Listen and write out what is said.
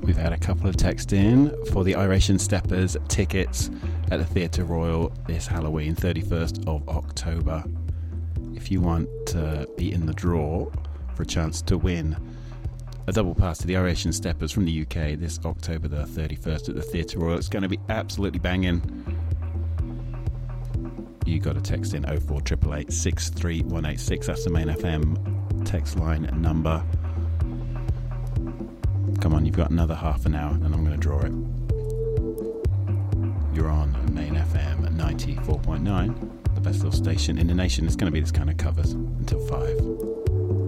We've had a couple of texts in for the Iration Steppers tickets at the Theatre Royal this Halloween, 31st of October. If you want to be in the draw for a chance to win a double pass to the Iration Steppers from the UK this October the 31st at the Theatre Royal, it's going to be absolutely banging. You got to text in 04888 63186. That's the Main FM text line number. Come on, you've got another half an hour and I'm going to draw it. You're on Main FM 94.9, the best little station in the nation. It's going to be this kind of covers until 5.